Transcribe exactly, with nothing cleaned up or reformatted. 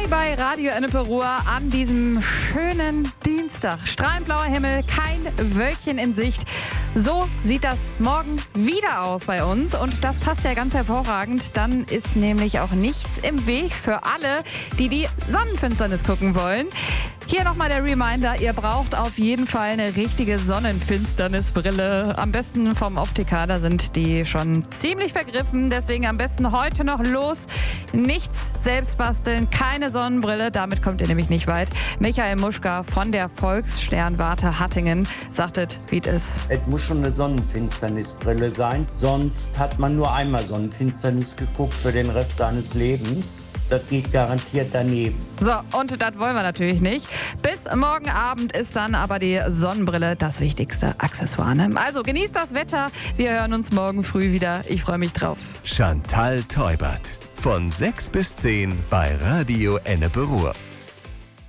Hi bei Radio Ennepe Ruhr an diesem schönen Dienstag. Strahlend blauer Himmel, kein Wölkchen in Sicht. So sieht das morgen wieder aus bei uns und das passt ja ganz hervorragend. Dann ist nämlich auch nichts im Weg für alle, die die Sonnenfinsternis gucken wollen. Hier nochmal der Reminder, ihr braucht auf jeden Fall eine richtige Sonnenfinsternisbrille. Am besten vom Optiker, da sind die schon ziemlich vergriffen. Deswegen am besten heute noch los. Nichts selbst basteln, keine Sonnenbrille, damit kommt ihr nämlich nicht weit. Michael Muschka von der Volkssternwarte Hattingen sagtet, wie es ist. Es muss schon eine Sonnenfinsternisbrille sein, sonst hat man nur einmal Sonnenfinsternis geguckt für den Rest seines Lebens. Das geht garantiert daneben. So, und das wollen wir natürlich nicht. Bis morgen Abend ist dann aber die Sonnenbrille das wichtigste Accessoire. Ne? Also genießt das Wetter. Wir hören uns morgen früh wieder. Ich freue mich drauf. Chantal Teubert. Von sechs bis zehn bei Radio Ennepe Ruhr.